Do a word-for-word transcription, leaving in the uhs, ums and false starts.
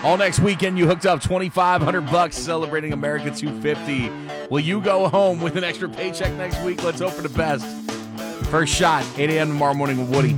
All next weekend, you hooked up twenty-five hundred bucks celebrating America two fifty. Will you go home with an extra paycheck next week? Let's hope for the best. First shot, eight a.m. tomorrow morning with Woody.